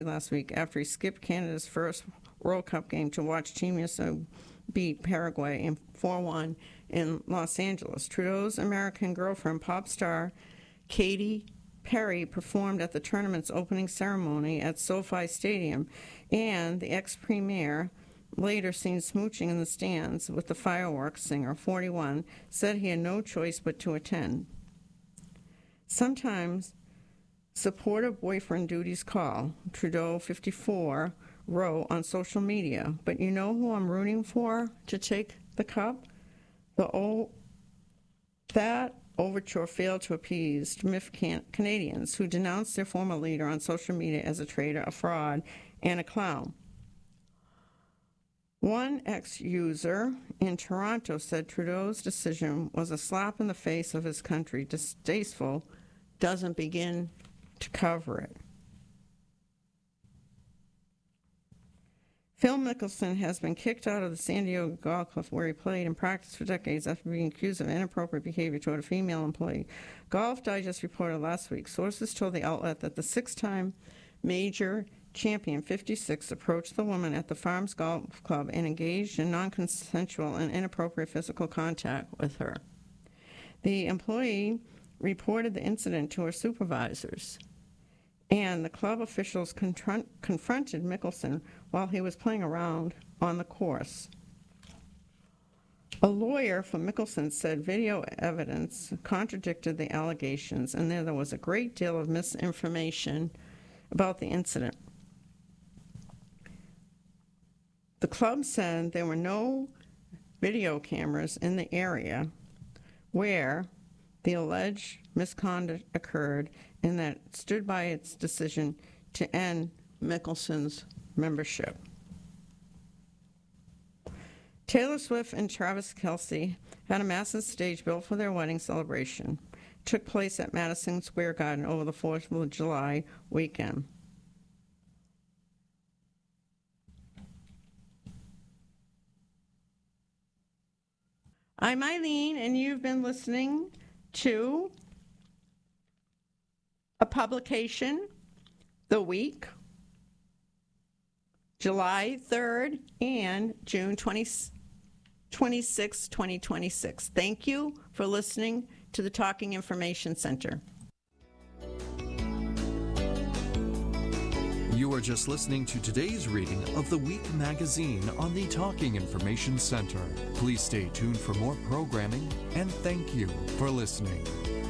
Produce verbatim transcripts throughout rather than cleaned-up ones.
last week after he skipped Canada's first World Cup game to watch Team U S A beat Paraguay in four one in Los Angeles. Trudeau's American girlfriend, pop star Katy Perry, performed at the tournament's opening ceremony at SoFi Stadium, and the ex-premier, later seen smooching in the stands with the fireworks singer, forty-one, said he had no choice but to attend. Sometimes supportive boyfriend duties call, Trudeau, fifty-four, wrote on social media. But you know who I'm rooting for to take the cup? The old, that overture failed to appease miffed can- Canadians who denounced their former leader on social media as a traitor, a fraud, and a clown. One ex-user in Toronto said Trudeau's decision was a slap in the face of his country. Distasteful doesn't begin to cover it. Phil Mickelson has been kicked out of the San Diego Golf Club where he played and practiced for decades after being accused of inappropriate behavior toward a female employee. Golf Digest reported last week sources told the outlet that the six-time major champion, fifty-six, approached the woman at the Farms Golf Club and engaged in non-consensual and inappropriate physical contact with her. The employee reported the incident to her supervisors, and the club officials confront, confronted Mickelson while he was playing around on the course. A lawyer for Mickelson said video evidence contradicted the allegations, and there was a great deal of misinformation about the incident. The club said there were no video cameras in the area where the alleged misconduct occurred, and that stood by its decision to end Mickelson's membership. Taylor Swift and Travis Kelce had a massive stage built for their wedding celebration. It took place at Madison Square Garden over the fourth of July weekend. I'm Eileen, and you've been listening to a publication, The Week, July third and June twenty-sixth, twenty twenty-six. Thank you for listening to the Talking Information Center. You are just listening to today's reading of The Week magazine on the Talking Information Center. Please stay tuned for more programming, and thank you for listening.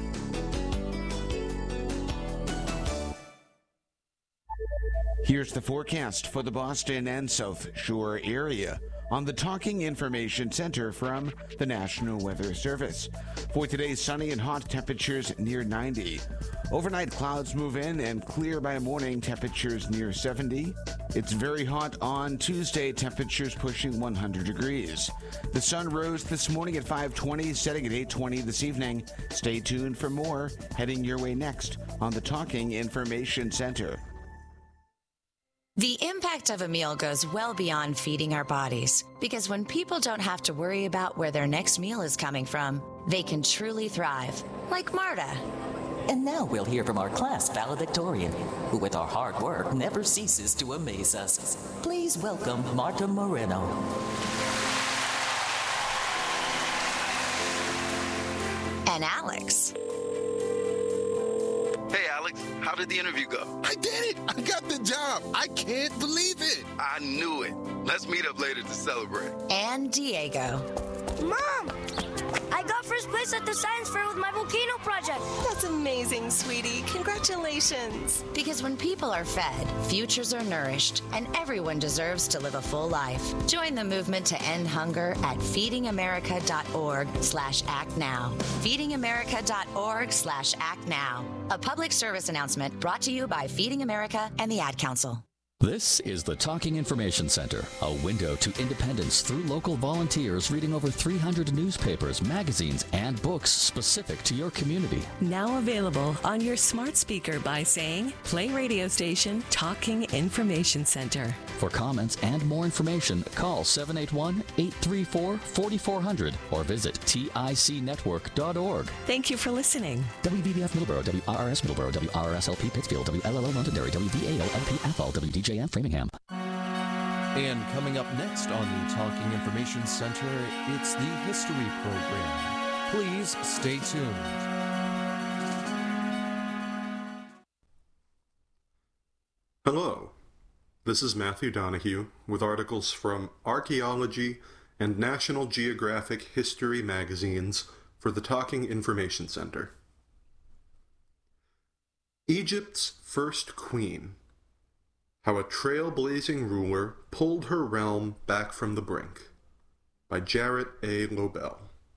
Here's the forecast for the Boston and South Shore area on the Talking Information Center from the National Weather Service. For today, sunny and hot, temperatures near ninety. Overnight clouds move in and clear by morning, temperatures near seventy. It's very hot on Tuesday, temperatures pushing one hundred degrees. The sun rose this morning at five twenty, setting at eight twenty this evening. Stay tuned for more heading your way next on the Talking Information Center. The impact of a meal goes well beyond feeding our bodies, because when people don't have to worry about where their next meal is coming from, they can truly thrive, like Marta. And now we'll hear from our class valedictorian, who with our hard work never ceases to amaze us. Please welcome Marta Moreno. And Alex. Hey, Alex, how did the interview go? I did it! I got the job! I can't believe it! I knew it. Let's meet up later to celebrate. And Diego. Mom! I got first place at the science fair with my volcano project. That's amazing, sweetie. Congratulations. Because when people are fed, futures are nourished, and everyone deserves to live a full life. Join the movement to end hunger at feedingamerica.org slash act now. feedingamerica.org slash act now. A public service announcement brought to you by Feeding America and the Ad Council. This is the Talking Information Center, a window to independence through local volunteers reading over three hundred newspapers, magazines, and books specific to your community. Now available on your smart speaker by saying, play radio station Talking Information Center. For comments and more information, call seven eight one, eight three four, four four zero zero or visit tic network dot org. Thank you for listening. W B B F Middleborough, W R R S Middleborough, W R R S L P Pittsfield, W L L O Londonderry, W V A O L P Athol, W D J M Framingham. And coming up next on the Talking Information Center, it's the History Program. Please stay tuned. Hello, this is Matthew Donahue with articles from Archaeology and National Geographic History magazines for the Talking Information Center. Egypt's First Queen. How a Trailblazing Ruler Pulled Her Realm Back from the Brink, by Jarrett A. Lobel.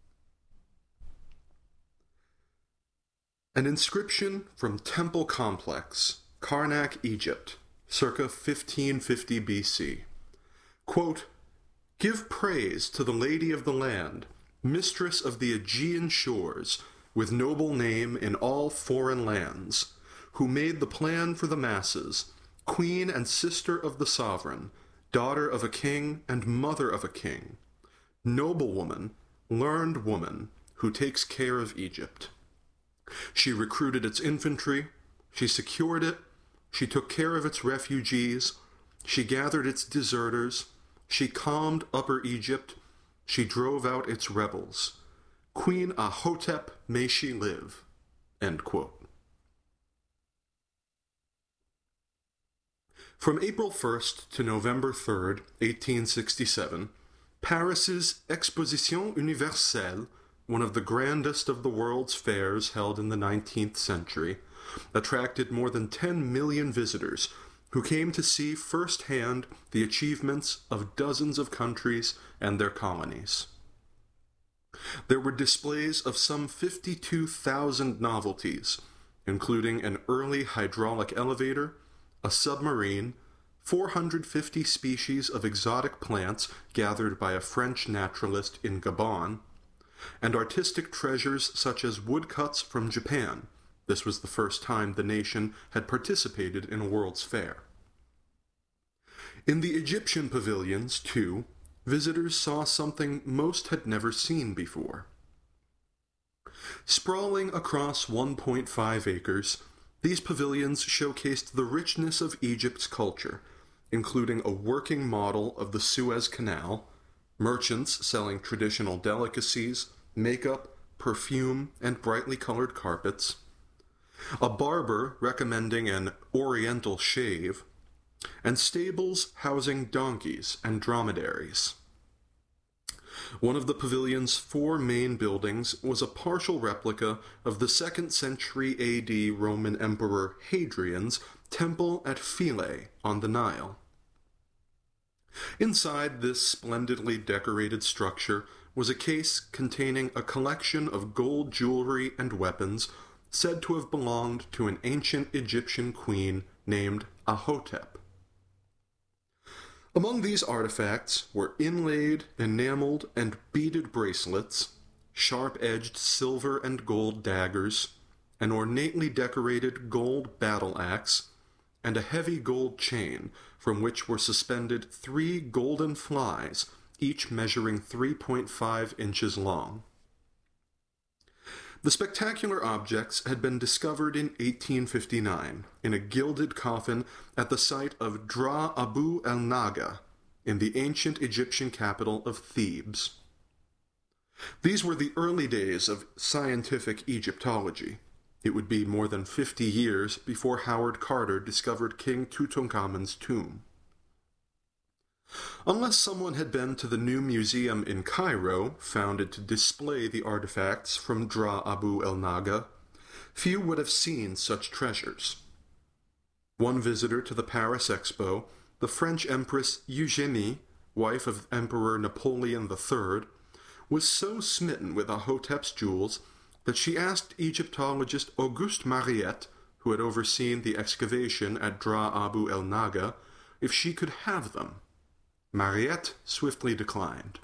An inscription from Temple Complex, Karnak, Egypt, circa fifteen fifty B C. Quote, "Give praise to the Lady of the Land, mistress of the Aegean shores, with noble name in all foreign lands, who made the plan for the masses, queen and sister of the sovereign, daughter of a king and mother of a king, noble woman, learned woman, who takes care of Egypt. She recruited its infantry, she secured it, she took care of its refugees, she gathered its deserters, she calmed Upper Egypt, she drove out its rebels. Queen Ahotep, may she live." End quote. From April first to November third, eighteen sixty-seven, Paris's Exposition Universelle, one of the grandest of the world's fairs held in the nineteenth century, attracted more than ten million visitors who came to see firsthand the achievements of dozens of countries and their colonies. There were displays of some fifty-two thousand novelties, including an early hydraulic elevator, a submarine, four hundred fifty species of exotic plants gathered by a French naturalist in Gabon, and artistic treasures such as woodcuts from Japan. This was the first time the nation had participated in a World's Fair. In the Egyptian pavilions, too, visitors saw something most had never seen before. Sprawling across one point five acres, these pavilions showcased the richness of Egypt's culture, including a working model of the Suez Canal, merchants selling traditional delicacies, makeup, perfume, and brightly colored carpets, a barber recommending an oriental shave, and stables housing donkeys and dromedaries. One of the pavilion's four main buildings was a partial replica of the second century A D Roman Emperor Hadrian's temple at Philae on the Nile. Inside this splendidly decorated structure was a case containing a collection of gold jewelry and weapons said to have belonged to an ancient Egyptian queen named Ahotep. Among these artifacts were inlaid, enameled, and beaded bracelets, sharp-edged silver and gold daggers, an ornately decorated gold battle axe, and a heavy gold chain from which were suspended three golden flies, each measuring three point five inches long. The spectacular objects had been discovered in eighteen fifty-nine in a gilded coffin at the site of Dra Abu el-Naga in the ancient Egyptian capital of Thebes. These were the early days of scientific Egyptology. It would be more than fifty years before Howard Carter discovered King Tutankhamun's tomb. Unless someone had been to the new museum in Cairo, founded to display the artifacts from Dra Abu el-Naga, few would have seen such treasures. One visitor to the Paris Expo, the French Empress Eugénie, wife of Emperor Napoleon the Third, was so smitten with Ahotep's jewels that she asked Egyptologist Auguste Mariette, who had overseen the excavation at Dra Abu el-Naga, if she could have them. Mariette swiftly declined.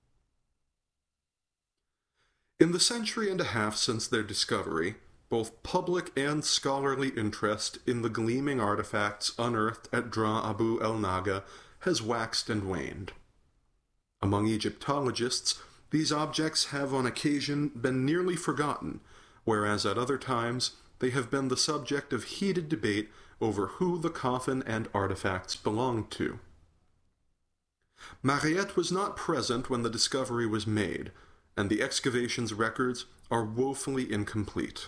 In the century and a half since their discovery, both public and scholarly interest in the gleaming artifacts unearthed at Dra Abu el Naga has waxed and waned. Among Egyptologists, these objects have on occasion been nearly forgotten, whereas at other times they have been the subject of heated debate over who the coffin and artifacts belonged to. Mariette was not present when the discovery was made, and the excavation's records are woefully incomplete.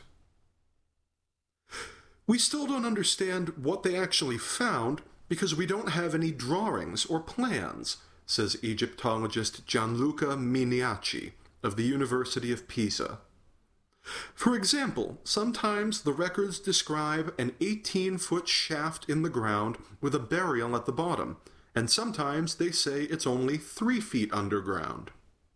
We still don't understand what they actually found because we don't have any drawings or plans, says Egyptologist Gianluca Miniaci of the University of Pisa. For example, sometimes the records describe an eighteen-foot shaft in the ground with a burial at the bottom, and sometimes they say it's only three feet underground.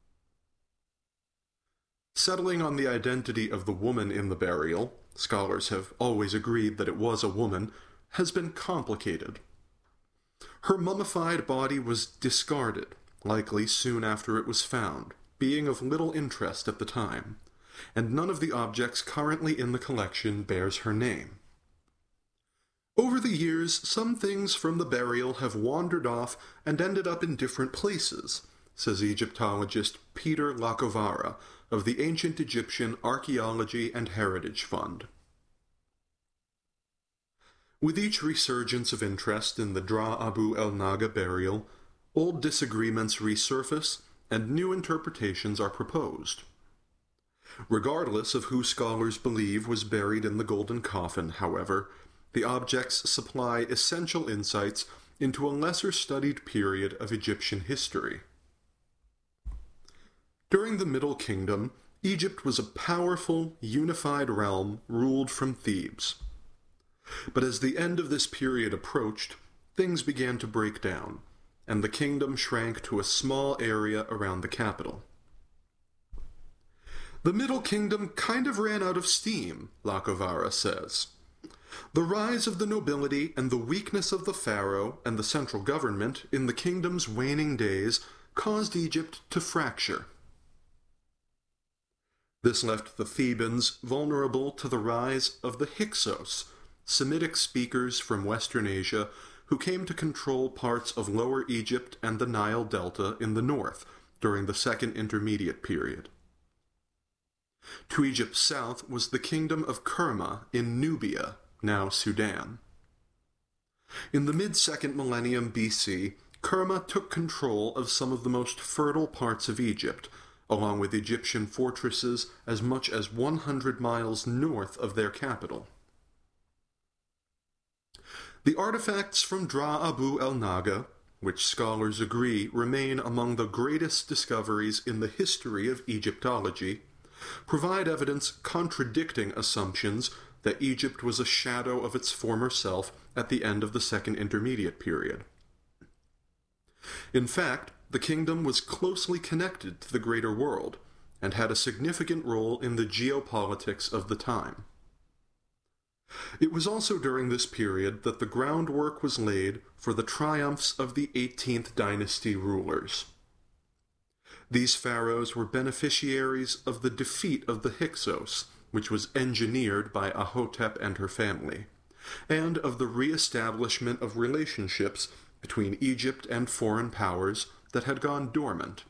Settling on the identity of the woman in the burial, scholars have always agreed that it was a woman, has been complicated. Her mummified body was discarded, likely soon after it was found, being of little interest at the time, and none of the objects currently in the collection bears her name. Over the years, some things from the burial have wandered off and ended up in different places, says Egyptologist Peter Lacovara of the Ancient Egyptian Archaeology and Heritage Fund. With each resurgence of interest in the Dra Abu el Naga burial, old disagreements resurface and new interpretations are proposed. Regardless of who scholars believe was buried in the golden coffin, however, the objects supply essential insights into a lesser-studied period of Egyptian history. During the Middle Kingdom, Egypt was a powerful, unified realm ruled from Thebes. But as the end of this period approached, things began to break down, and the kingdom shrank to a small area around the capital. The Middle Kingdom kind of ran out of steam, Lacovara says. The rise of the nobility and the weakness of the pharaoh and the central government in the kingdom's waning days caused Egypt to fracture. This left the Thebans vulnerable to the rise of the Hyksos, Semitic speakers from Western Asia who came to control parts of Lower Egypt and the Nile Delta in the north during the Second Intermediate Period. To Egypt's south was the kingdom of Kerma in Nubia, now Sudan. In the mid-second millennium B C, Kerma took control of some of the most fertile parts of Egypt, along with Egyptian fortresses as much as one hundred miles north of their capital. The artifacts from Dra Abu el Naga, which scholars agree remain among the greatest discoveries in the history of Egyptology, provide evidence contradicting assumptions that Egypt was a shadow of its former self at the end of the Second Intermediate Period. In fact, the kingdom was closely connected to the greater world and had a significant role in the geopolitics of the time. It was also during this period that the groundwork was laid for the triumphs of the eighteenth dynasty rulers. These pharaohs were beneficiaries of the defeat of the Hyksos, which was engineered by Ahotep and her family, and of the re-establishment of relationships between Egypt and foreign powers that had gone dormant.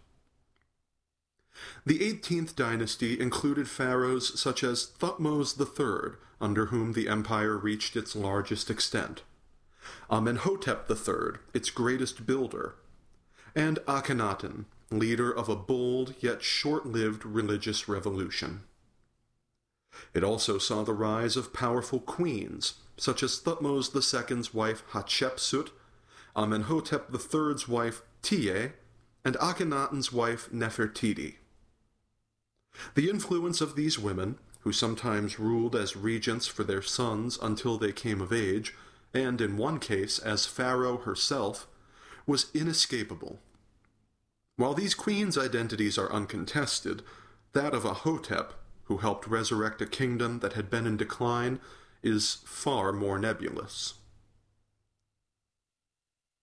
The eighteenth dynasty included pharaohs such as Thutmose the third, under whom the empire reached its largest extent, Amenhotep the third, its greatest builder, and Akhenaten, leader of a bold yet short-lived religious revolution. It also saw the rise of powerful queens, such as Thutmose the second's wife Hatshepsut, Amenhotep the third's wife Tiye, and Akhenaten's wife Nefertiti. The influence of these women, who sometimes ruled as regents for their sons until they came of age, and in one case as Pharaoh herself, was inescapable. While these queens' identities are uncontested, that of Ahotep, who helped resurrect a kingdom that had been in decline, is far more nebulous.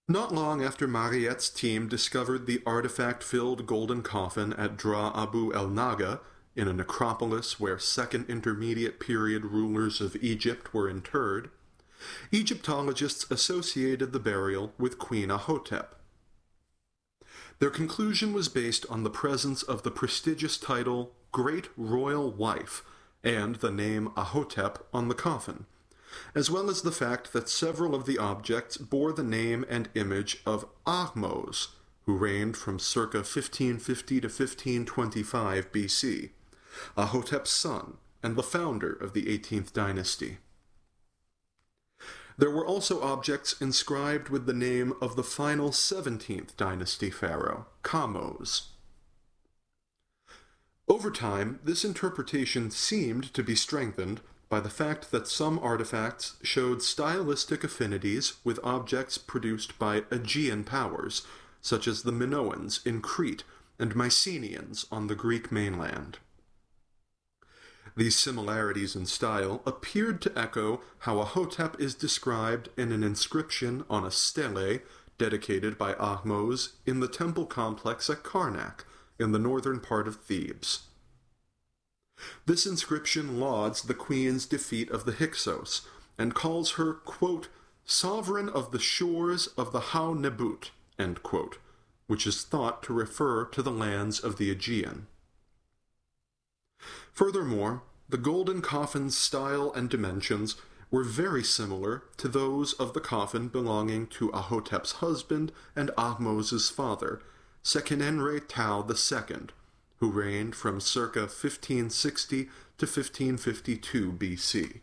Not long after Mariette's team discovered the artifact-filled golden coffin at Dra Abu el Naga, in a necropolis where Second Intermediate Period rulers of Egypt were interred, Egyptologists associated the burial with Queen Ahotep. Their conclusion was based on the presence of the prestigious title Great Royal Wife and the name Ahotep on the coffin, as well as the fact that several of the objects bore the name and image of Ahmose, who reigned from circa fifteen fifty to fifteen twenty-five B C, Ahotep's son and the founder of the eighteenth dynasty. There were also objects inscribed with the name of the final seventeenth dynasty pharaoh, Kamose. Over time, this interpretation seemed to be strengthened by the fact that some artifacts showed stylistic affinities with objects produced by Aegean powers, such as the Minoans in Crete and Mycenaeans on the Greek mainland. These similarities in style appeared to echo how Ahotep is described in an inscription on a stele dedicated by Ahmose in the temple complex at Karnak, in the northern part of Thebes. This inscription lauds the queen's defeat of the Hyksos and calls her, quote, sovereign of the shores of the Hau Nebut, end quote, which is thought to refer to the lands of the Aegean. Furthermore, the golden coffin's style and dimensions were very similar to those of the coffin belonging to Ahotep's husband and Ahmose's father, Seqenenre Tao the Second, who reigned from circa fifteen sixty to fifteen fifty-two B C.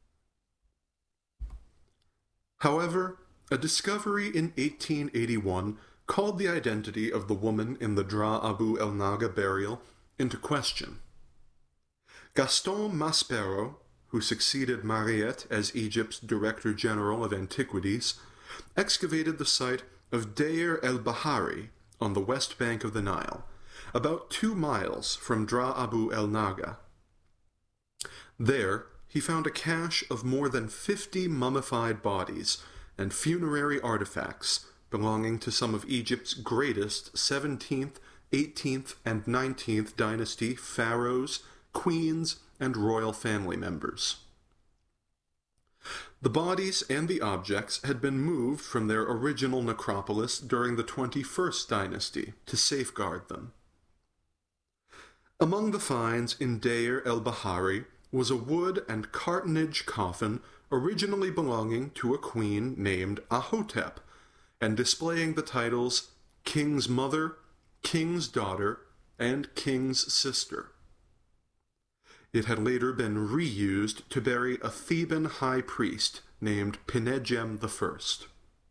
However, a discovery in eighteen eighty-one called the identity of the woman in the Dra Abu el Naga burial into question. Gaston Maspero, who succeeded Mariette as Egypt's Director General of Antiquities, excavated the site of Deir el-Bahari on the west bank of the Nile, about two miles from Dra Abu el Naga. There, he found a cache of more than fifty mummified bodies and funerary artifacts belonging to some of Egypt's greatest seventeenth, eighteenth, and nineteenth dynasty pharaohs, queens, and royal family members. The bodies and the objects had been moved from their original necropolis during the twenty-first dynasty to safeguard them. Among the finds in Deir el-Bahari was a wood and cartonnage coffin originally belonging to a queen named Ahotep, and displaying the titles King's Mother, King's Daughter, and King's Sister. It had later been reused to bury a Theban high priest named Pinegem the First.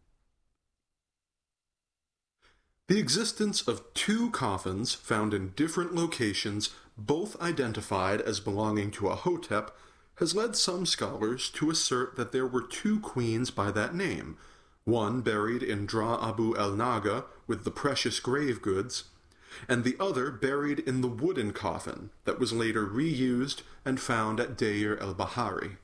The existence of two coffins found in different locations, both identified as belonging to Ahotep, has led some scholars to assert that there were two queens by that name, one buried in Dra Abu el Naga with the precious grave goods, and the other buried in the wooden coffin that was later reused and found at Deir el-Bahari.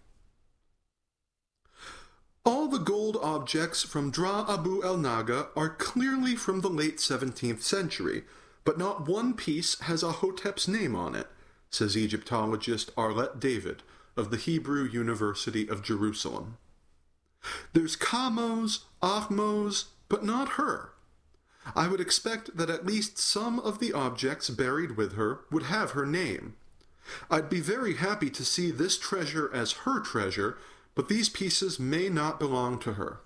All the gold objects from Dra Abu el Naga are clearly from the late seventeenth century, but not one piece has Ahotep's name on it, says Egyptologist Arlette David of the Hebrew University of Jerusalem. There's Kamose, Ahmose, but not her. I would expect that at least some of the objects buried with her would have her name. I'd be very happy to see this treasure as her treasure, but these pieces may not belong to her.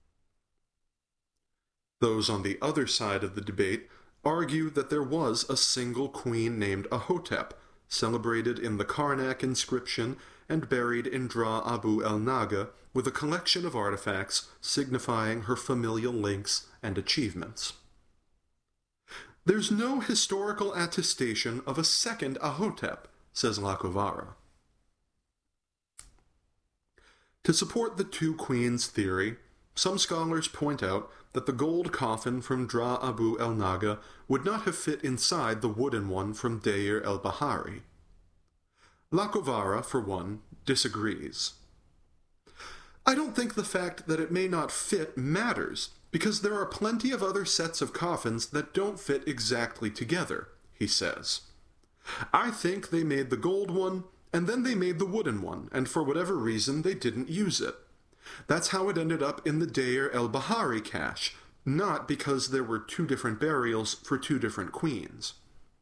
Those on the other side of the debate argue that there was a single queen named Ahotep, celebrated in the Karnak inscription and buried in Dra Abu el Naga, with a collection of artifacts signifying her familial links and achievements. There's no historical attestation of a second Ahotep, says Lacovara. To support the two queens theory, some scholars point out that the gold coffin from Dra Abu el Naga would not have fit inside the wooden one from Deir el-Bahari. Lacovara, for one, disagrees. I don't think the fact that it may not fit matters, because there are plenty of other sets of coffins that don't fit exactly together, he says. I think they made the gold one, and then they made the wooden one, and for whatever reason they didn't use it. That's how it ended up in the Deir el-Bahari cache, not because there were two different burials for two different queens.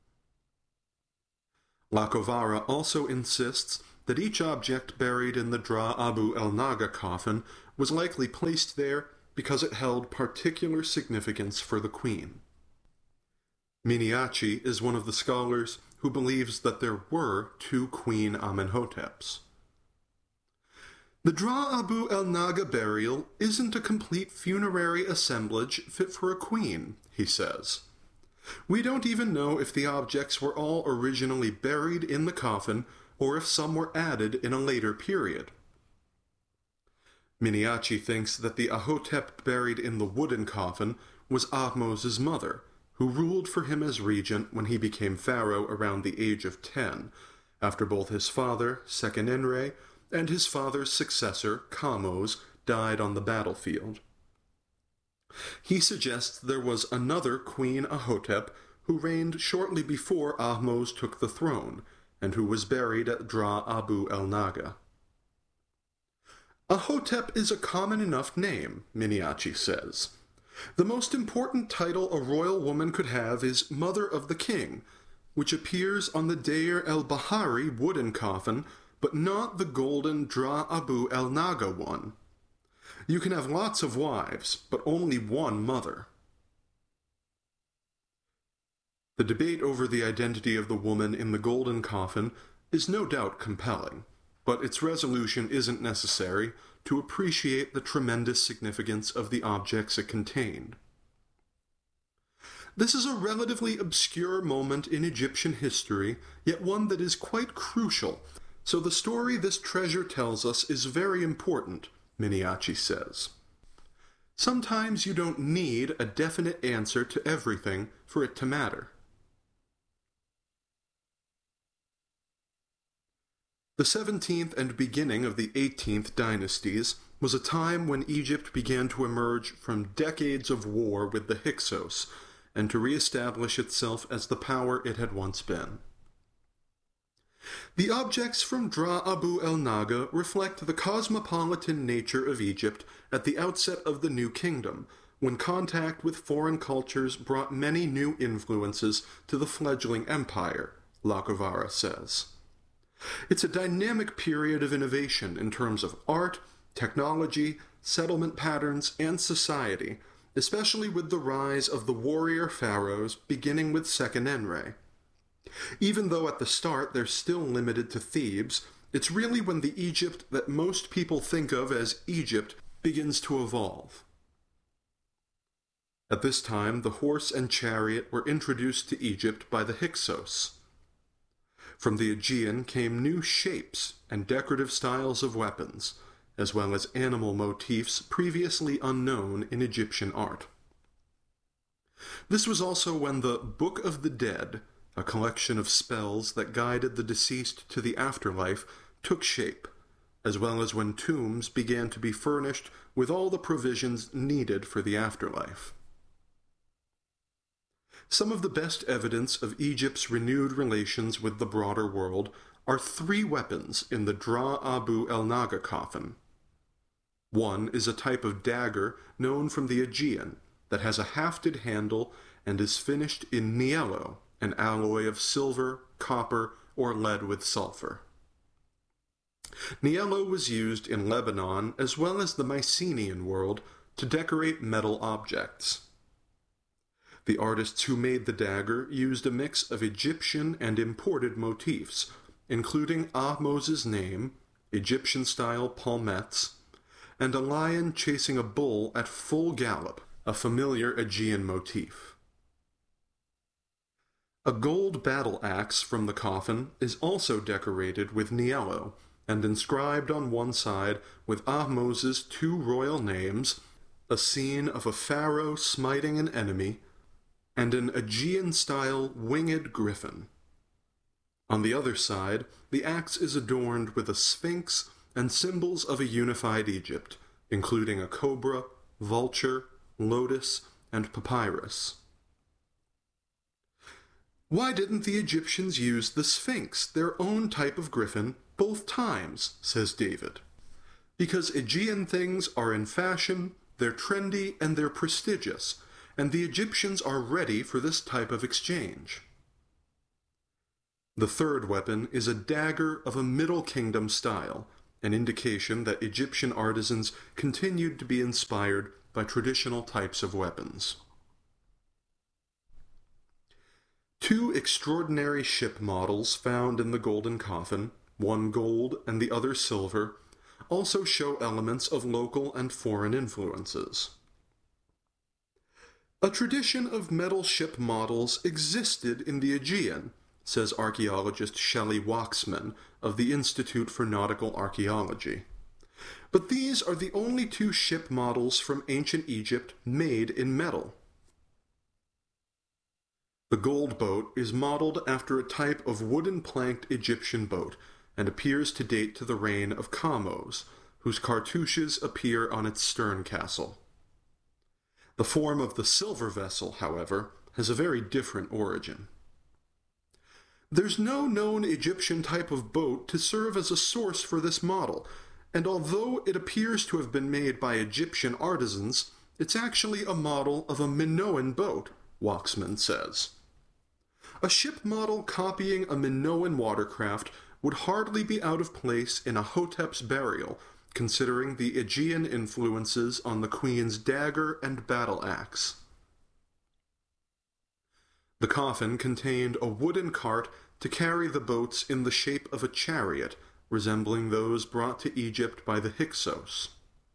Lacovara also insists that each object buried in the Dra Abu el-Naga coffin was likely placed there because it held particular significance for the queen. Miniachi is one of the scholars who believes that there were two Queen Amenhoteps. The Dra Abu el-Naga burial isn't a complete funerary assemblage fit for a queen, he says. We don't even know if the objects were all originally buried in the coffin or if some were added in a later period. Miniachi thinks that the Ahotep buried in the wooden coffin was Ahmose's mother, who ruled for him as regent when he became pharaoh around the age of ten, after both his father, Seqenenre, and his father's successor, Kamose, died on the battlefield. He suggests there was another Queen Ahotep who reigned shortly before Ahmose took the throne, and who was buried at Dra Abu el-Naga. Ahotep is a common enough name, Miniachi says. The most important title a royal woman could have is Mother of the King, which appears on the Deir el-Bahari wooden coffin, but not the golden Dra Abu el-Naga one. You can have lots of wives, but only one mother. The debate over the identity of the woman in the golden coffin is no doubt compelling, but its resolution isn't necessary to appreciate the tremendous significance of the objects it contained. This is a relatively obscure moment in Egyptian history, yet one that is quite crucial, so the story this treasure tells us is very important, Miniachi says. Sometimes you don't need a definite answer to everything for it to matter. The seventeenth and beginning of the eighteenth dynasties was a time when Egypt began to emerge from decades of war with the Hyksos and to reestablish itself as the power it had once been. The objects from Dra Abu el-Naga reflect the cosmopolitan nature of Egypt at the outset of the New Kingdom, when contact with foreign cultures brought many new influences to the fledgling empire, Lacovara says. It's a dynamic period of innovation in terms of art, technology, settlement patterns, and society, especially with the rise of the warrior pharaohs beginning with Seqenenre. Even though at the start they're still limited to Thebes, it's really when the Egypt that most people think of as Egypt begins to evolve. At this time, the horse and chariot were introduced to Egypt by the Hyksos. From the Aegean came new shapes and decorative styles of weapons, as well as animal motifs previously unknown in Egyptian art. This was also when the Book of the Dead, a collection of spells that guided the deceased to the afterlife, took shape, as well as when tombs began to be furnished with all the provisions needed for the afterlife. Some of the best evidence of Egypt's renewed relations with the broader world are three weapons in the Dra Abu el-Naga coffin. One is a type of dagger known from the Aegean that has a hafted handle and is finished in niello, an alloy of silver, copper, or lead with sulfur. Niello was used in Lebanon as well as the Mycenaean world to decorate metal objects. The artists who made the dagger used a mix of Egyptian and imported motifs, including Ahmose's name, Egyptian-style palmettes, and a lion chasing a bull at full gallop, a familiar Aegean motif. A gold battle axe from the coffin is also decorated with niello and inscribed on one side with Ahmose's two royal names, a scene of a pharaoh smiting an enemy, and an Aegean-style winged griffin. On the other side, the axe is adorned with a sphinx and symbols of a unified Egypt, including a cobra, vulture, lotus, and papyrus. Why didn't the Egyptians use the Sphinx, their own type of griffin, both times, says David. Because Aegean things are in fashion, they're trendy, and they're prestigious, and the Egyptians are ready for this type of exchange. The third weapon is a dagger of a Middle Kingdom style, an indication that Egyptian artisans continued to be inspired by traditional types of weapons. Two extraordinary ship models found in the golden coffin, one gold and the other silver, also show elements of local and foreign influences. A tradition of metal ship models existed in the Aegean, says archaeologist Shelley Waxman of the Institute for Nautical Archaeology. But these are the only two ship models from ancient Egypt made in metal. The gold boat is modeled after a type of wooden-planked Egyptian boat and appears to date to the reign of Kamose, whose cartouches appear on its stern castle. The form of the silver vessel, however, has a very different origin. There's no known Egyptian type of boat to serve as a source for this model, and although it appears to have been made by Egyptian artisans, it's actually a model of a Minoan boat, Waxman says. A ship model copying a Minoan watercraft would hardly be out of place in a Hotep's burial, considering the Aegean influences on the queen's dagger and battle axe. The coffin contained a wooden cart to carry the boats in the shape of a chariot, resembling those brought to Egypt by the Hyksos.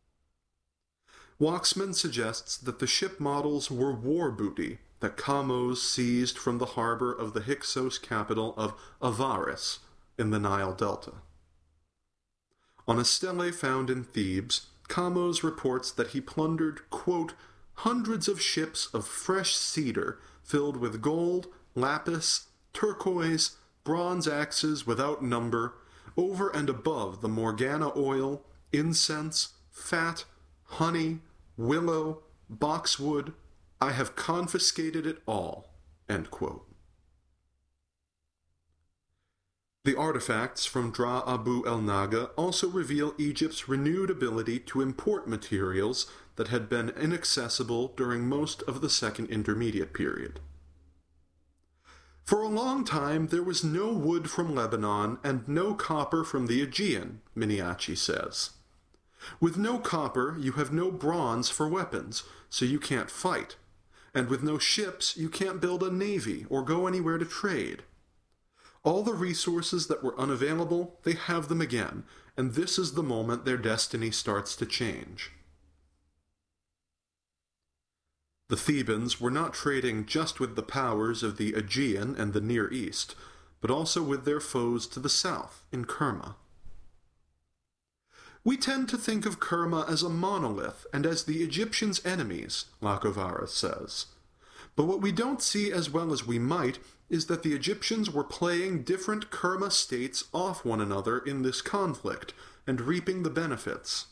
Waxman suggests that the ship models were war booty that Kamose seized from the harbor of the Hyksos capital of Avaris in the Nile Delta. On a stele found in Thebes, Kamose reports that he plundered, quote, hundreds of ships of fresh cedar filled with gold, lapis, turquoise, bronze axes without number, over and above the Morgana oil, incense, fat, honey, willow, boxwood. I have confiscated it all, end quote. The artifacts from Dra Abu el Naga also reveal Egypt's renewed ability to import materials that had been inaccessible during most of the Second Intermediate Period. For a long time, there was no wood from Lebanon and no copper from the Aegean, Miniaci says. With no copper, you have no bronze for weapons, so you can't fight. And with no ships, you can't build a navy or go anywhere to trade. All the resources that were unavailable, they have them again, and this is the moment their destiny starts to change. The Thebans were not trading just with the powers of the Aegean and the Near East, but also with their foes to the south, in Kerma. We tend to think of Kerma as a monolith and as the Egyptians' enemies, Lacovara says. But what we don't see as well as we might is that the Egyptians were playing different Kerma states off one another in this conflict and reaping the benefits.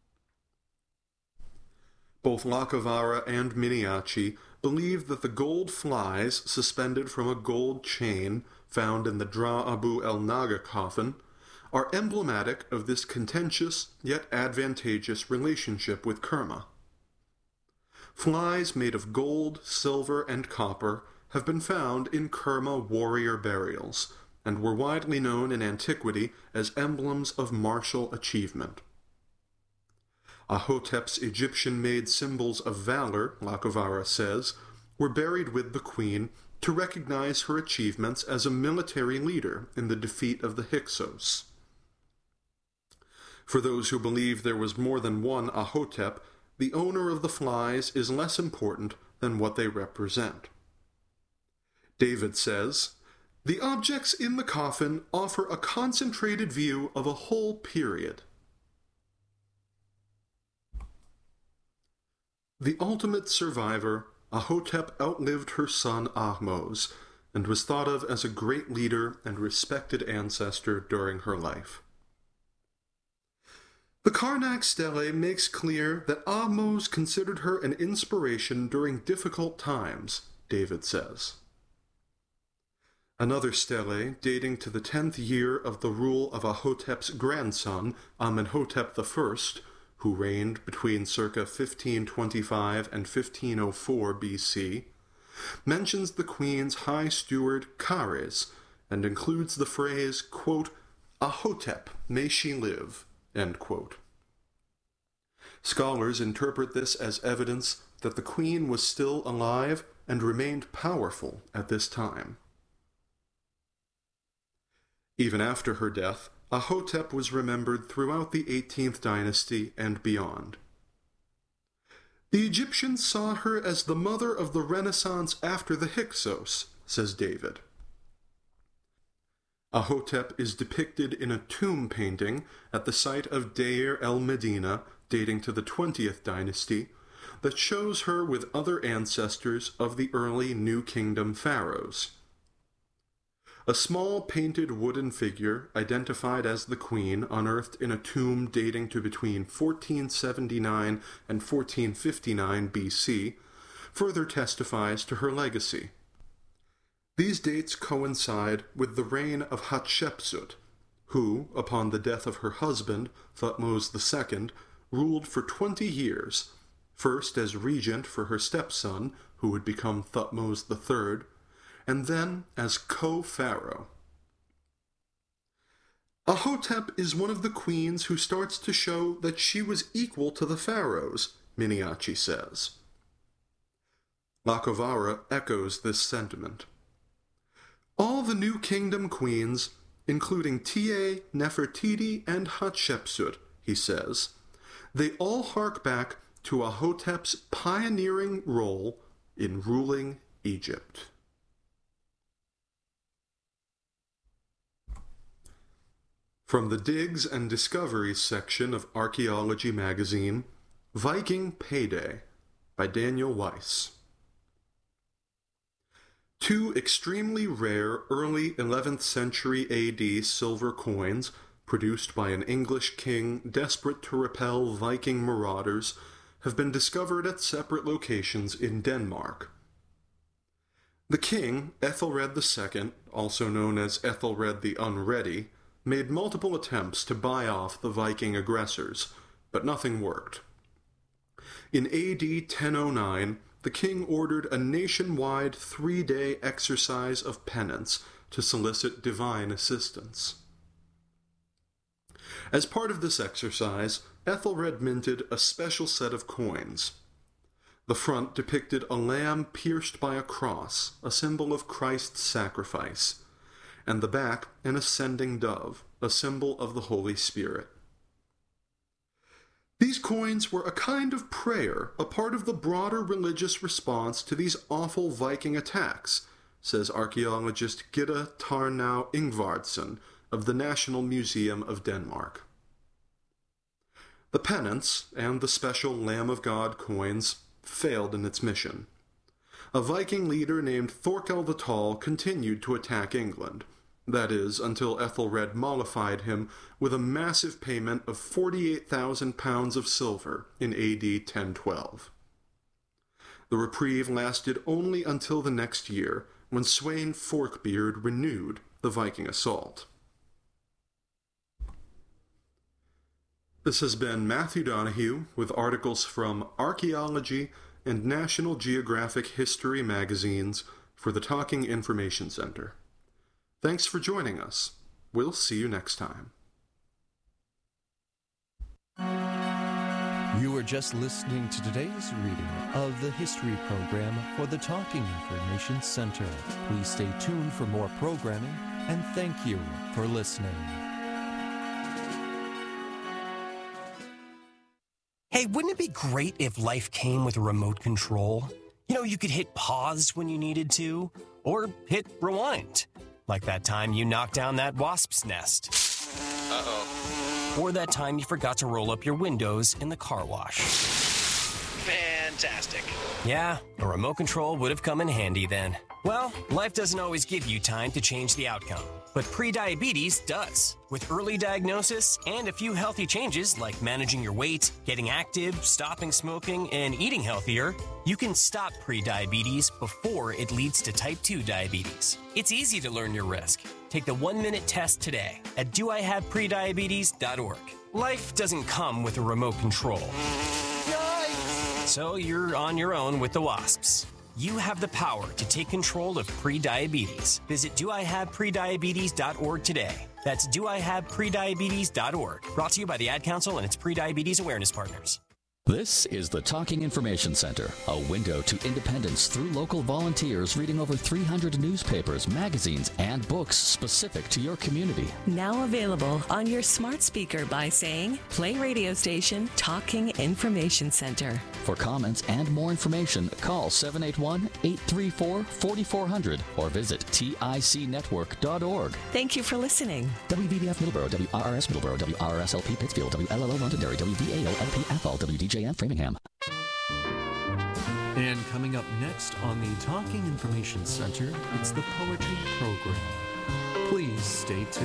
Both Lacovara and Miniaci believe that the gold flies suspended from a gold chain found in the Dra Abu el Naga coffin are emblematic of this contentious yet advantageous relationship with Kerma. Flies made of gold, silver, and copper have been found in Kerma warrior burials, and were widely known in antiquity as emblems of martial achievement. Ahotep's Egyptian-made symbols of valor, Lacovara says, were buried with the queen to recognize her achievements as a military leader in the defeat of the Hyksos. For those who believe there was more than one Ahotep, the owner of the flies is less important than what they represent. David says, "The objects in the coffin offer a concentrated view of a whole period." The ultimate survivor, Ahotep outlived her son Ahmose, and was thought of as a great leader and respected ancestor during her life. The Karnak stele makes clear that Ahmose considered her an inspiration during difficult times, David says. Another stele, dating to the tenth year of the rule of Ahotep's grandson, Amenhotep the First, who reigned between circa fifteen twenty-five and fifteen oh four B C, mentions the queen's high steward Kares, and includes the phrase, quote, "Ahotep, may she live," end quote. Scholars interpret this as evidence that the queen was still alive and remained powerful at this time. Even after her death, Ahotep was remembered throughout the eighteenth dynasty and beyond. The Egyptians saw her as the mother of the Renaissance after the Hyksos, says David. Ahotep is depicted in a tomb painting at the site of Deir el-Medina, dating to the twentieth dynasty, that shows her with other ancestors of the early New Kingdom pharaohs. A small painted wooden figure, identified as the queen, unearthed in a tomb dating to between fourteen seventy-nine and fourteen fifty-nine B C, further testifies to her legacy. These dates coincide with the reign of Hatshepsut, who, upon the death of her husband, Thutmose the Second, ruled for twenty years, first as regent for her stepson, who would become Thutmose the Third, and then as co-pharaoh. Ahotep is one of the queens who starts to show that she was equal to the pharaohs, Miniaci says. Lacovara echoes this sentiment. All the New Kingdom queens, including Tiye, Nefertiti, and Hatshepsut, he says, they all hark back to Ahotep's pioneering role in ruling Egypt. From the Digs and Discoveries section of Archaeology magazine, Viking Payday by Daniel Weiss. Two extremely rare early eleventh century A D silver coins, produced by an English king desperate to repel Viking marauders, have been discovered at separate locations in Denmark. The king, Ethelred the Second, also known as Ethelred the Unready, made multiple attempts to buy off the Viking aggressors, but nothing worked. In A D ten oh nine, the king ordered a nationwide three-day exercise of penance to solicit divine assistance. As part of this exercise, Ethelred minted a special set of coins. The front depicted a lamb pierced by a cross, a symbol of Christ's sacrifice, and the back an ascending dove, a symbol of the Holy Spirit. These coins were a kind of prayer, a part of the broader religious response to these awful Viking attacks, says archaeologist Gitte Tarnau Ingvardsson of the National Museum of Denmark. The penance and the special Lamb of God coins failed in its mission. A Viking leader named Thorkel the Tall continued to attack England, that is, until Ethelred mollified him with a massive payment of forty-eight thousand pounds of silver in A D ten twelve. The reprieve lasted only until the next year, when Sweyn Forkbeard renewed the Viking assault. This has been Matthew Donahue with articles from Archaeology and National Geographic History magazines for the Talking Information Center. Thanks for joining us. We'll see you next time. You are just listening to today's reading of the history program for the Talking Information Center. Please stay tuned for more programming, and thank you for listening. Hey, wouldn't it be great if life came with a remote control? You know, you could hit pause when you needed to, or hit rewind. Like that time you knocked down that wasp's nest. Uh-oh. Or that time you forgot to roll up your windows in the car wash. Fantastic. Yeah, a remote control would have come in handy then. Well, life doesn't always give you time to change the outcome, but prediabetes does. With early diagnosis and a few healthy changes like managing your weight, getting active, stopping smoking, and eating healthier, you can stop prediabetes before it leads to type two diabetes. It's easy to learn your risk. Take the one-minute test today at do I have prediabetes dot org. Life doesn't come with a remote control. So you're on your own with the WASPs. You have the power to take control of prediabetes. Visit do I have prediabetes dot org today. That's do I have prediabetes dot org. Brought to you by the Ad Council and its Prediabetes Awareness Partners. This is the Talking Information Center, a window to independence through local volunteers reading over three hundred newspapers, magazines, and books specific to your community. Now available on your smart speaker by saying, play radio station Talking Information Center. For comments and more information, call seven eight one, eight three four, four four zero zero or visit tic network dot org. Thank you for listening. W V B F Middleborough, W R R S Middleborough, W R R S L P Pittsfield, W L L O Londonderry, W V A O L P Athol, W D J M Framingham. And coming up next on the Talking Information Center, it's the Poetry Program. Please stay tuned.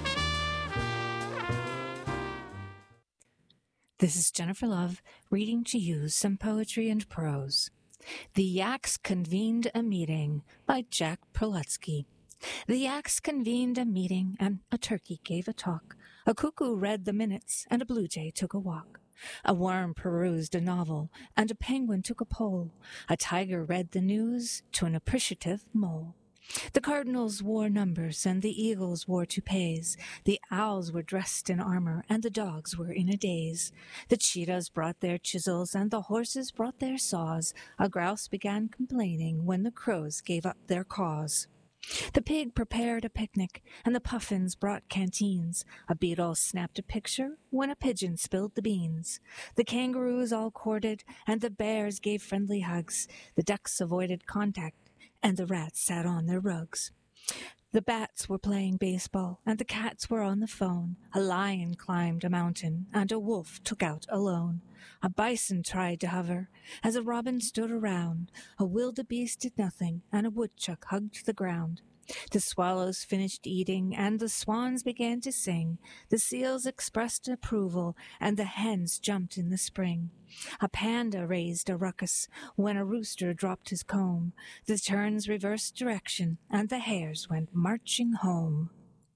This is Jennifer Love, reading to you some poetry and prose. The Yaks Convened a Meeting by Jack Prelutsky. The Yaks convened a meeting, and a turkey gave a talk. A cuckoo read the minutes, and a blue jay took a walk. A worm perused a novel, and a penguin took a poll. A tiger read the news to an appreciative mole. The cardinals wore numbers, and the eagles wore toupees. The owls were dressed in armor, and the dogs were in a daze. The cheetahs brought their chisels, and the horses brought their saws. A grouse began complaining when the crows gave up their cause. The pig prepared a picnic, and the puffins brought canteens. A beetle snapped a picture when a pigeon spilled the beans. The kangaroos all courted, and the bears gave friendly hugs. The ducks avoided contact, and the rats sat on their rugs. The bats were playing baseball, and the cats were on the phone. A lion climbed a mountain, and a wolf took out a loan. A bison tried to hover, as a robin stood around. A wildebeest did nothing, and a woodchuck hugged the ground. The swallows finished eating, and the swans began to sing. The seals expressed approval, and the hens jumped in the spring. A panda raised a ruckus when a rooster dropped his comb. The terns reversed direction, and the hares went marching home.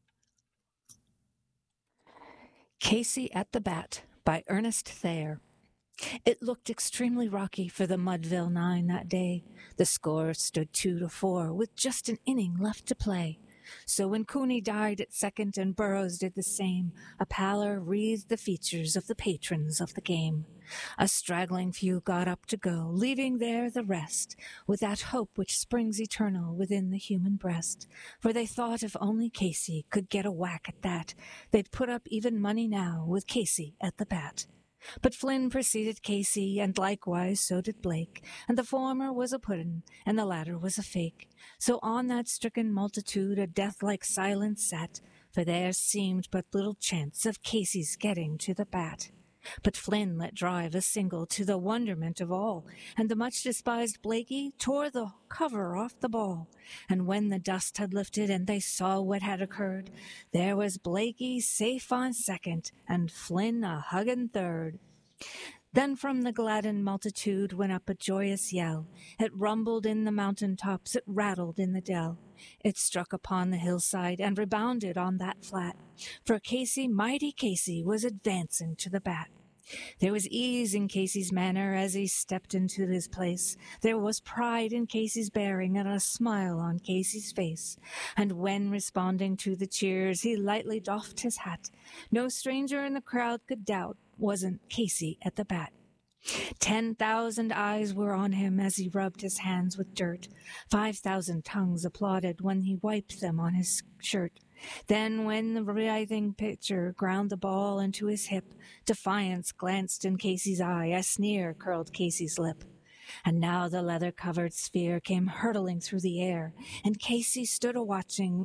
Casey at the Bat by Ernest Thayer. It looked extremely rocky for the Mudville Nine that day. The score stood two to four with just an inning left to play. So when Cooney died at second and Burroughs did the same, a pallor wreathed the features of the patrons of the game. A straggling few got up to go, leaving there the rest, with that hope which springs eternal within the human breast. For they thought if only Casey could get a whack at that, they'd put up even money now with Casey at the bat. But Flynn preceded Casey, and likewise so did Blake, and the former was a puddin', and the latter was a fake. So on that stricken multitude a death-like silence sat, for there seemed but little chance of Casey's getting to the bat. But Flynn let drive a single to the wonderment of all, and the much-despised Blakey tore the cover off the ball. And when the dust had lifted and they saw what had occurred, there was Blakey safe on second, and Flynn a huggin' third. Then from the gladdened multitude went up a joyous yell. It rumbled in the mountain tops, it rattled in the dell. It struck upon the hillside and rebounded on that flat, for Casey, mighty Casey, was advancing to the bat. There was ease in Casey's manner as he stepped into his place. There was pride in Casey's bearing and a smile on Casey's face. And when responding to the cheers, he lightly doffed his hat. No stranger in the crowd could doubt wasn't Casey at the bat. Ten thousand eyes were on him as he rubbed his hands with dirt. Five thousand tongues applauded when he wiped them on his shirt. Then when the writhing pitcher ground the ball into his hip, defiance glanced in Casey's eye, a sneer curled Casey's lip. And now the leather-covered sphere came hurtling through the air, and Casey stood a-watching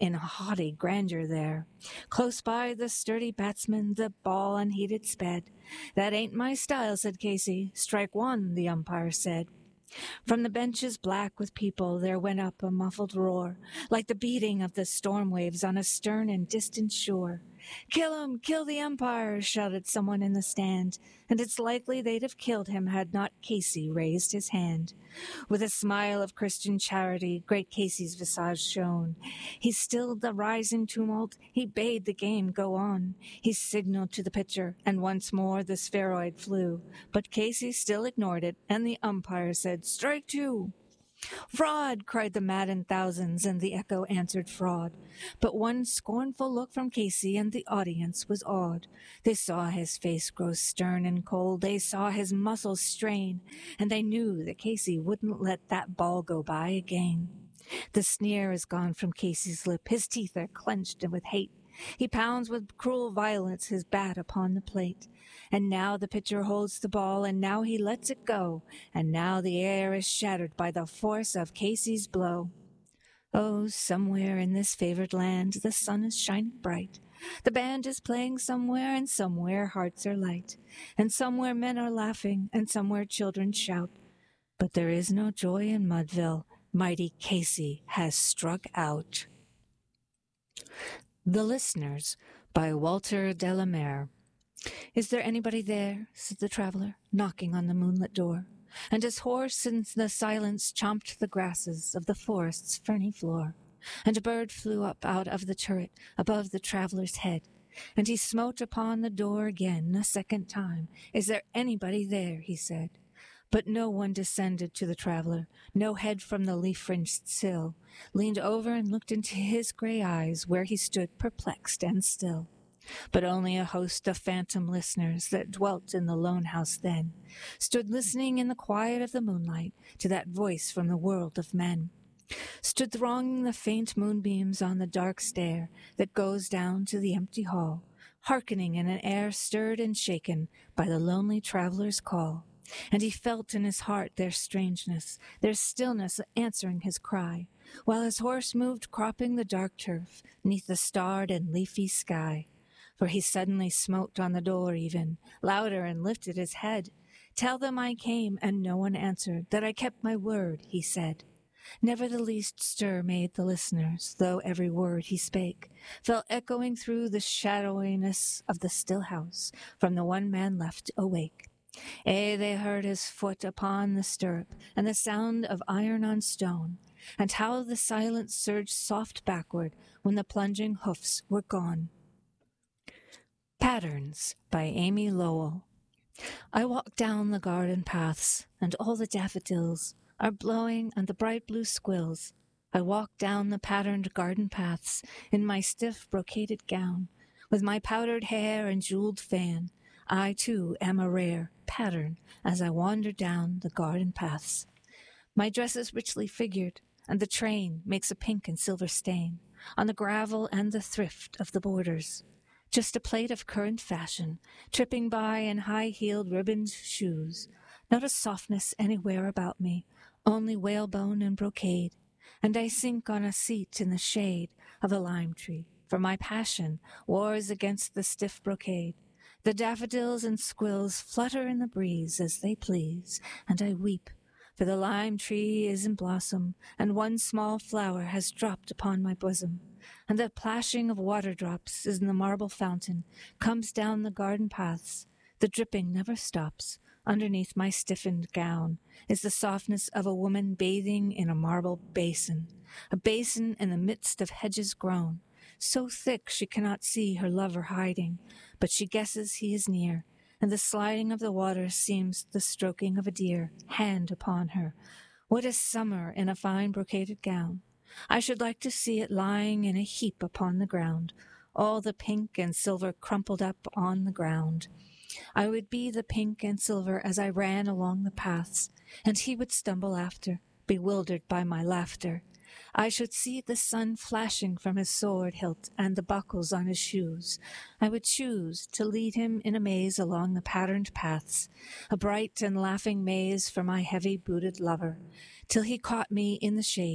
in haughty grandeur there. Close by the sturdy batsman the ball unheeded sped. That ain't my style, said Casey. Strike one, the umpire said. From the benches black with people there went up a muffled roar, like the beating of the storm waves on a stern and distant shore. Kill him! Kill the umpire! Shouted someone in the stand, and it's likely they'd have killed him had not Casey raised his hand. With a smile of Christian charity, great Casey's visage shone. He stilled the rising tumult, he bade the game go on. He signaled to the pitcher, and once more the spheroid flew. But Casey still ignored it, and the umpire said, "Strike two!" "Fraud!" cried the maddened thousands, and the echo answered fraud. But one scornful look from Casey, and the audience was awed. They saw his face grow stern and cold, they saw his muscles strain, and they knew that Casey wouldn't let that ball go by again. The sneer is gone from Casey's lip, his teeth are clenched with hate. He pounds with cruel violence his bat upon the plate. And now the pitcher holds the ball, and now he lets it go, and now the air is shattered by the force of Casey's blow. Oh, somewhere in this favored land the sun is shining bright. The band is playing somewhere, and somewhere hearts are light. And somewhere men are laughing, and somewhere children shout. But there is no joy in Mudville. Mighty Casey has struck out. The Listeners by Walter de la Mare. "Is there anybody there?" said the traveler, knocking on the moonlit door. And his horse in the silence chomped the grasses of the forest's ferny floor. And a bird flew up out of the turret above the traveler's head. And he smote upon the door again a second time. "Is there anybody there?" he said. But no one descended to the traveler. No head from the leaf-fringed sill leaned over and looked into his gray eyes where he stood perplexed and still. But only a host of phantom listeners that dwelt in the lone house then stood listening in the quiet of the moonlight to that voice from the world of men. Stood thronging the faint moonbeams on the dark stair that goes down to the empty hall, hearkening in an air stirred and shaken by the lonely traveler's call. And he felt in his heart their strangeness, their stillness answering his cry, while his horse moved cropping the dark turf neath the starred and leafy sky. For he suddenly smote on the door even, louder, and lifted his head. "Tell them I came," and no one answered, "that I kept my word," he said. Never the least stir made the listeners, though every word he spake fell echoing through the shadowiness of the still house from the one man left awake. Aye, they heard his foot upon the stirrup, and the sound of iron on stone, and how the silence surged soft backward when the plunging hoofs were gone. Patterns by Amy Lowell. I walk down the garden paths, and all the daffodils are blowing on the bright blue squills. I walk down the patterned garden paths in my stiff brocaded gown, with my powdered hair and jeweled fan. I, too, am a rare pattern as I wander down the garden paths. My dress is richly figured, and the train makes a pink and silver stain on the gravel and the thrift of the borders. Just a plate of current fashion, tripping by in high-heeled ribboned shoes. Not a softness anywhere about me, only whalebone and brocade. And I sink on a seat in the shade of a lime tree, for my passion wars against the stiff brocade. The daffodils and squills flutter in the breeze as they please, and I weep, for the lime tree is in blossom, and one small flower has dropped upon my bosom, and the plashing of water drops in the marble fountain comes down the garden paths. The dripping never stops. Underneath my stiffened gown is the softness of a woman bathing in a marble basin, a basin in the midst of hedges grown, so thick she cannot see her lover hiding, but she guesses he is near, and the sliding of the water seems the stroking of a dear hand upon her. What is summer in a fine brocaded gown? I should like to see it lying in a heap upon the ground, all the pink and silver crumpled up on the ground. I would be the pink and silver as I ran along the paths, and he would stumble after, bewildered by my laughter. I should see the sun flashing from his sword hilt and the buckles on his shoes. I would choose to lead him in a maze along the patterned paths, a bright and laughing maze for my heavy-booted lover, till he caught me in the shade,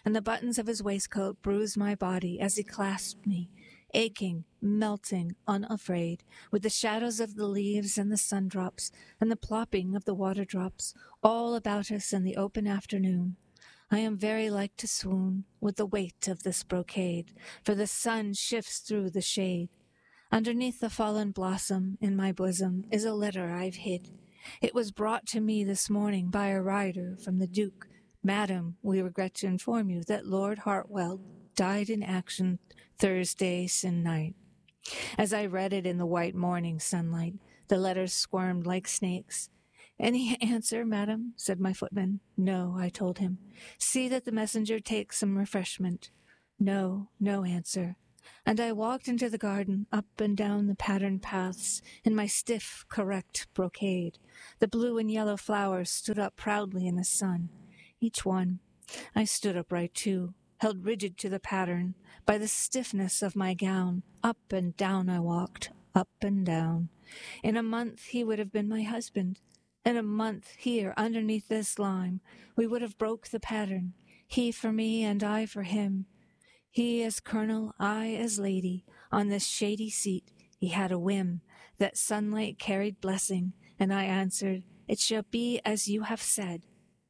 and the buttons of his waistcoat bruised my body as he clasped me, aching, melting, unafraid, with the shadows of the leaves and the sun-drops and the plopping of the water-drops all about us in the open afternoon. I am very like to swoon with the weight of this brocade, for the sun shifts through the shade. Underneath the fallen blossom in my bosom is a letter I've hid. It was brought to me this morning by a rider from the Duke. Madam, we regret to inform you that Lord Hartwell died in action Thursday se'nnight. As I read it in the white morning sunlight, the letters squirmed like snakes. Any answer, madam? Said my footman. No, I told him. See that the messenger takes some refreshment. No, no answer. And I walked into the garden, up and down the patterned paths, in my stiff, correct brocade. The blue and yellow flowers stood up proudly in the sun, each one. I stood upright, too, held rigid to the pattern. By the stiffness of my gown, up and down I walked, up and down. In a month he would have been my husband. In a month, here, underneath this lime, we would have broke the pattern, he for me and I for him. He as colonel, I as lady, on this shady seat. He had a whim, that sunlight carried blessing, and I answered, it shall be as you have said.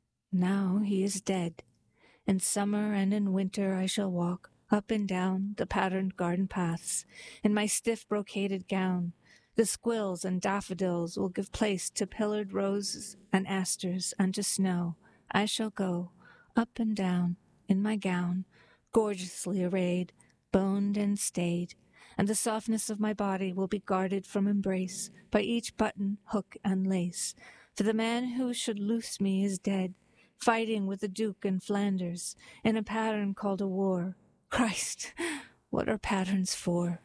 Now he is dead. In summer and in winter I shall walk up and down the patterned garden paths, in my stiff brocaded gown. The squills and daffodils will give place to pillared roses and asters and to snow. I shall go up and down in my gown, gorgeously arrayed, boned and stayed, and the softness of my body will be guarded from embrace by each button, hook, and lace. For the man who should loose me is dead, fighting with the Duke in Flanders, in a pattern called a war. Christ, what are patterns for?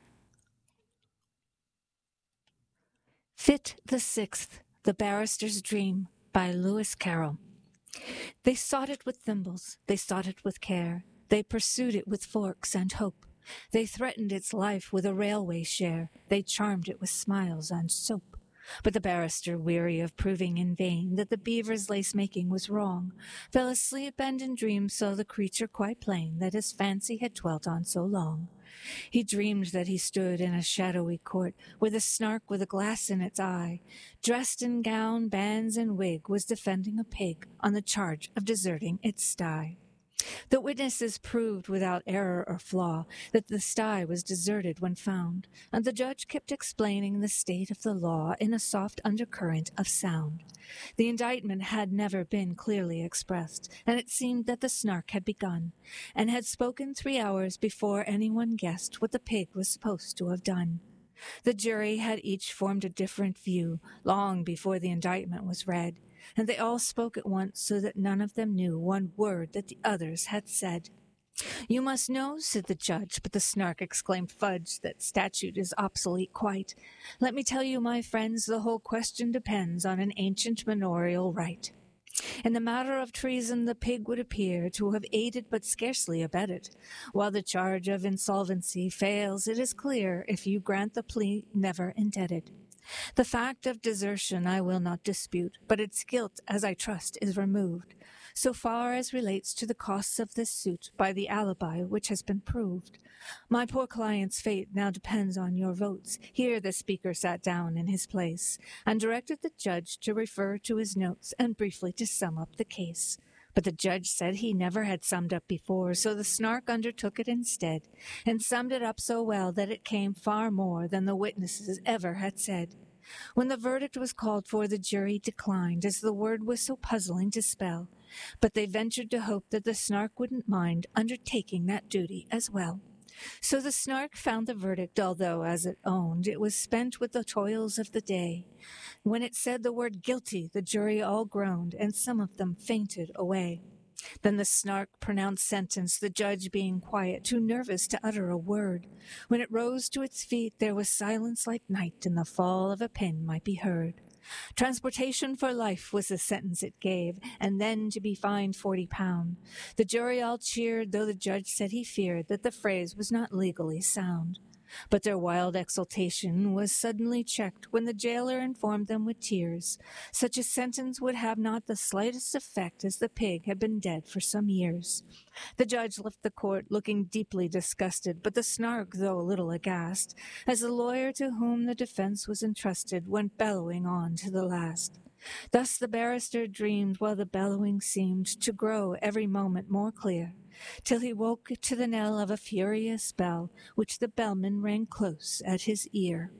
Fit the Sixth, The Barrister's Dream, by Lewis Carroll. They sought it with thimbles, they sought it with care, they pursued it with forks and hope. They threatened its life with a railway share, they charmed it with smiles and soap. But the barrister, weary of proving in vain that the beaver's lace-making was wrong, fell asleep and in dreams saw the creature quite plain that his fancy had dwelt on so long. He dreamed that he stood in a shadowy court, with a snark with a glass in its eye, dressed in gown, bands, and wig, was defending a pig on the charge of deserting its sty. The witnesses proved without error or flaw that the sty was deserted when found, and the judge kept explaining the state of the law in a soft undercurrent of sound. The indictment had never been clearly expressed, and it seemed that the snark had begun, and had spoken three hours before anyone guessed what the pig was supposed to have done. The jury had each formed a different view long before the indictment was read, and they all spoke at once so that none of them knew one word that the others had said. You must know, said the judge, but the snark exclaimed, fudge, that statute is obsolete quite. Let me tell you, my friends, the whole question depends on an ancient manorial right. In the matter of treason, the pig would appear to have aided but scarcely abetted. While the charge of insolvency fails, it is clear, if you grant the plea, never indebted. The fact of desertion I will not dispute, but its guilt, as I trust, is removed, so far as relates to the costs of this suit, by the alibi which has been proved. My poor client's fate now depends on your votes. Here the speaker sat down in his place, and directed the judge to refer to his notes and briefly to sum up the case. But the judge said he never had summed up before, so the snark undertook it instead, and summed it up so well that it came far more than the witnesses ever had said. When the verdict was called for, the jury declined, as the word was so puzzling to spell, but they ventured to hope that the snark wouldn't mind undertaking that duty as well. So the snark found the verdict, although, as it owned, it was spent with the toils of the day. When it said the word guilty, the jury all groaned, and some of them fainted away. Then the snark pronounced sentence, the judge being quiet, too nervous to utter a word. When it rose to its feet, there was silence like night, and the fall of a pin might be heard. Transportation for life was the sentence it gave, and then to be fined forty pound. The jury all cheered, though the judge said he feared that the phrase was not legally sound. But their wild exultation was suddenly checked when the jailer informed them with tears such a sentence would have not the slightest effect, as the pig had been dead for some years. The judge left the court looking deeply disgusted, but the Snark, though a little aghast, as the lawyer to whom the defense was entrusted went bellowing on to the last. Thus the barrister dreamed while the bellowing seemed to grow every moment more clear, till he woke to the knell of a furious bell, which the bellman rang close at his ear.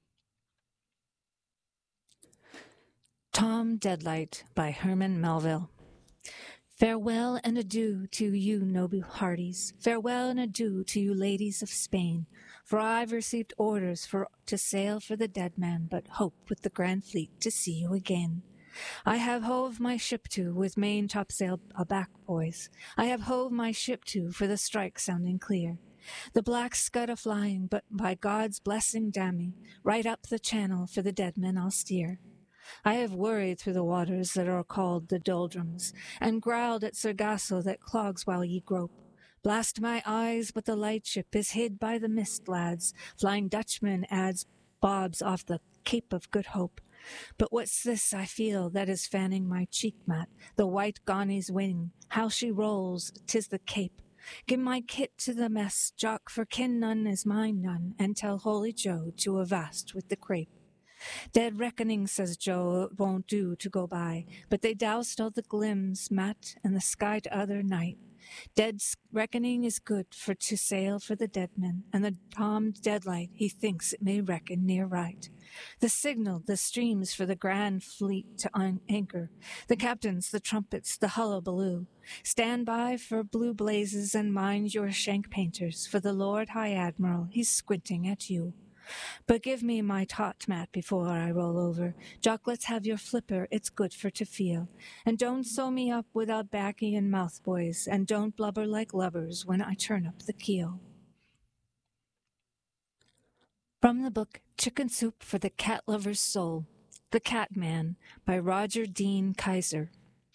Tom Deadlight by Herman Melville. Farewell and adieu to you, noble hearties. Farewell and adieu to you, ladies of Spain. For I've received orders for to sail for the dead man, but hope with the grand fleet to see you again. I have hove my ship to, with main topsail aback, boys. I have hove my ship to, for the strike sounding clear. The black scud a-flying, but by God's blessing, dammy, right up the channel for the dead men I'll steer. I have worried through the waters that are called the doldrums, and growled at Sargasso that clogs while ye grope. Blast my eyes, but the lightship is hid by the mist, lads. Flying Dutchman adds bobs off the Cape of Good Hope. But what's this I feel that is fanning my cheek, Matt? The white Ghani's wing, how she rolls, 'tis the Cape. Give my kit to the mess, Jock, for kin none is mine none, and tell Holy Joe to avast with the crape. Dead reckoning, says Joe, it won't do to go by, but they doused all the glims, Matt, and the sky t'other night. Dead reckoning is good for to sail for the dead men, and the Tom Deadlight, he thinks it may reckon near right. The signal, the streams for the grand fleet to anchor, the captains, the trumpets, the hullabaloo. Stand by for blue blazes and mind your shank painters, for the Lord High Admiral, he's squinting at you. But give me my taut, Matt, before I roll over. Jock, let's have your flipper, it's good for to feel. And don't sew me up without baccy and mouth, boys, and don't blubber like lubbers when I turn up the keel. From the book Chicken Soup for the Cat Lover's Soul, The Cat Man by Roger Dean Kaiser.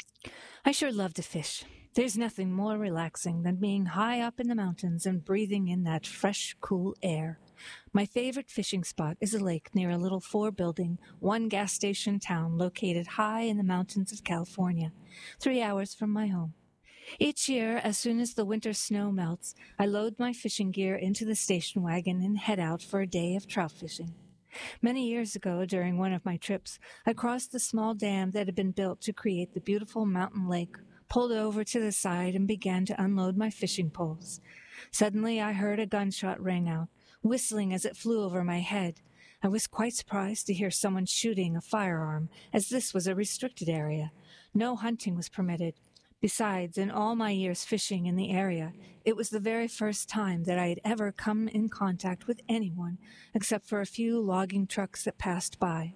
I sure love to fish. There's nothing more relaxing than being high up in the mountains and breathing in that fresh, cool air. My favorite fishing spot is a lake near a little four-building, one-gas station town located high in the mountains of California, three hours from my home. Each year, as soon as the winter snow melts, I load my fishing gear into the station wagon and head out for a day of trout fishing. Many years ago, during one of my trips, I crossed the small dam that had been built to create the beautiful mountain lake, pulled over to the side, and began to unload my fishing poles. Suddenly, I heard a gunshot ring out, whistling as it flew over my head. I was quite surprised to hear someone shooting a firearm, as this was a restricted area. No hunting was permitted. Besides, in all my years fishing in the area, it was the very first time that I had ever come in contact with anyone, except for a few logging trucks that passed by.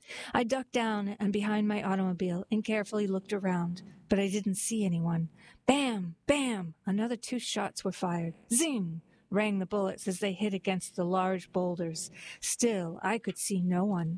I ducked down and behind my automobile and carefully looked around, but I didn't see anyone. Bam! Bam! Another two shots were fired. Zing! Rang the bullets as they hit against the large boulders. Still, I could see no one.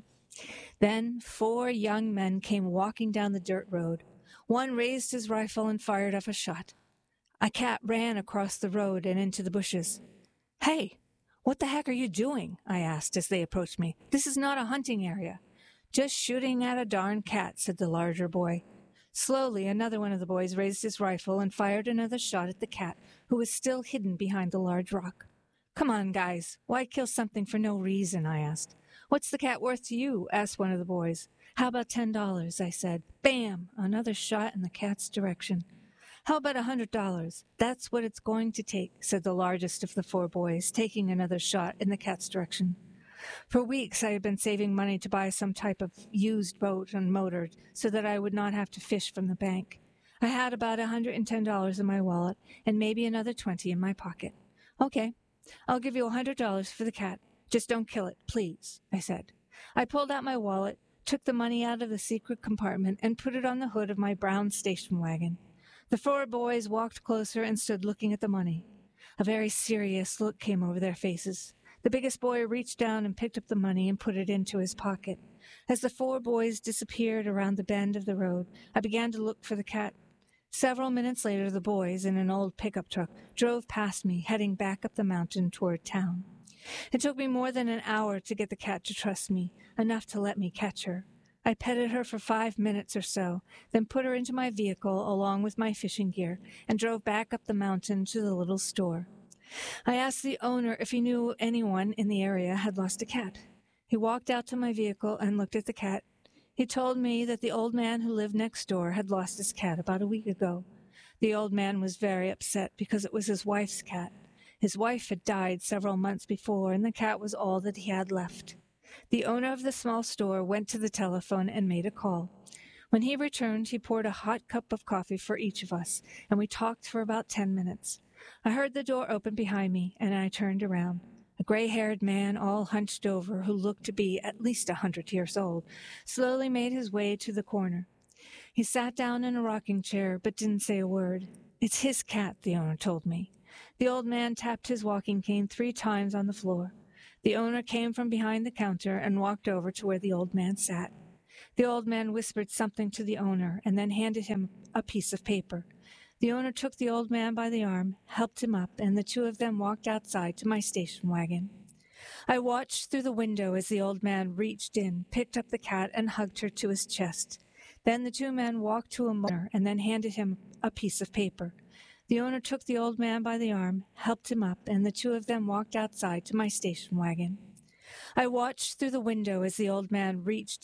Then four young men came walking down the dirt road. One raised his rifle and fired off a shot. A cat ran across the road and into the bushes. "Hey, what the heck are you doing?" I asked as they approached me. "This is not a hunting area." "Just shooting at a darn cat," said the larger boy. Slowly, another one of the boys raised his rifle and fired another shot at the cat, who was still hidden behind the large rock. "Come on, guys. Why kill something for no reason?" I asked. "What's the cat worth to you?" asked one of the boys. "How about ten dollars, I said. Bam! Another shot in the cat's direction. "How about a hundred dollars? That's what it's going to take," said the largest of the four boys, taking another shot in the cat's direction. For weeks I had been saving money to buy some type of used boat and motor so that I would not have to fish from the bank. I had about a hundred and ten dollars in my wallet and maybe another twenty in my pocket. "Okay, I'll give you a hundred dollars for the cat. Just don't kill it, please," I said. I pulled out my wallet, took the money out of the secret compartment, and put it on the hood of my brown station wagon. The four boys walked closer and stood looking at the money. A very serious look came over their faces. The biggest boy reached down and picked up the money and put it into his pocket. As the four boys disappeared around the bend of the road, I began to look for the cat. Several minutes later, the boys, in an old pickup truck, drove past me, heading back up the mountain toward town. It took me more than an hour to get the cat to trust me, enough to let me catch her. I petted her for five minutes or so, then put her into my vehicle along with my fishing gear and drove back up the mountain to the little store. I asked the owner if he knew anyone in the area had lost a cat. He walked out to my vehicle and looked at the cat. He told me that the old man who lived next door had lost his cat about a week ago. The old man was very upset because it was his wife's cat. His wife had died several months before, and the cat was all that he had left. The owner of the small store went to the telephone and made a call. When he returned, he poured a hot cup of coffee for each of us, and we talked for about ten minutes. I heard the door open behind me, and I turned around. A gray-haired man, all hunched over, who looked to be at least a hundred years old, slowly made his way to the corner. He sat down in a rocking chair, but didn't say a word. "It's his cat," the owner told me. The old man tapped his walking cane three times on the floor. The owner came from behind the counter and walked over to where the old man sat. The old man whispered something to the owner and then handed him a piece of paper. The owner took the old man by the arm, helped him up, and the two of them walked outside to my station wagon. I watched through the window as the old man reached in, picked up the cat, and hugged her to his chest. Then the two men walked to a motor and then handed him a piece of paper. The owner took the old man by the arm, helped him up, and the two of them walked outside to my station wagon. I watched through the window as the old man reached